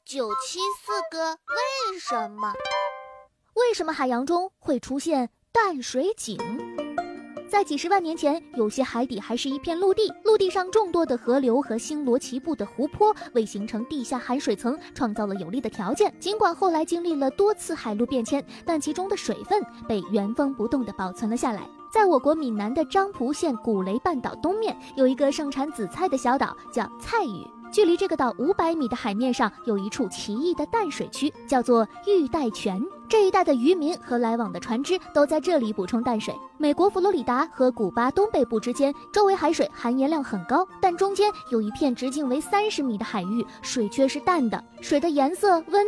974个为什么？ 为什么海洋中会出现淡水井？在几十万年前，有些海底还是一片陆地，陆地上众多的河流和星罗棋布的湖泊为形成地下含水层创造了有利的条件。尽管后来经历了多次海陆变迁，但其中的水分被原封不动地保存了下来。在我国闽南的漳浦县古雷半岛东面，有一个盛产紫菜的小岛，叫菜屿。距离这个岛500米的海面上，有一处奇异的淡水区，叫做玉带泉。这一带的渔民和来往的船只都在这里补充淡水。美国佛罗里达和古巴东北部之间，周围海水含盐量很高，但中间有一片直径为30米的海域，水却是淡的，水的颜色温